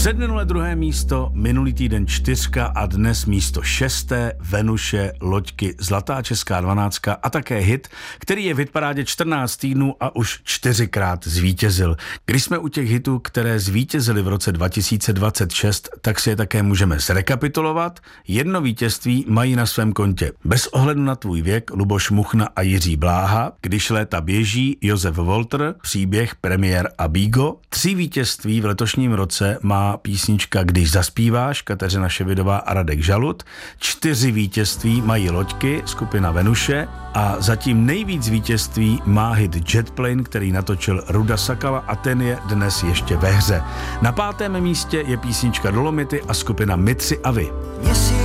Předminulé druhé místo, minulý týden 4 a dnes místo 6. Venuše, Loďky, Zlatá česká 12 a také hit, který je v hitparádě 14 týdnů a už 4krát zvítězil. Když jsme u těch hitů, které zvítězily v roce 2026, tak si je také můžeme zrekapitulovat. Jedno vítězství mají na svém kontě Bez ohledu na tvůj věk Luboš Muchna a Jiří Bláha, Když léta běží Josef Walter, Příběh, Premiér a Bígo. 3 vítězství v letošním roce má písnička Když zaspíváš, Kateřina Ševidová a Radek Žalud. 4 vítězství mají Loďky, skupina Venuše a zatím nejvíc vítězství má hit Jet Plane, který natočil Ruda Sakala a ten je dnes ještě ve hře. Na 5. místě je písnička Dolomity a skupina My 3 a vy.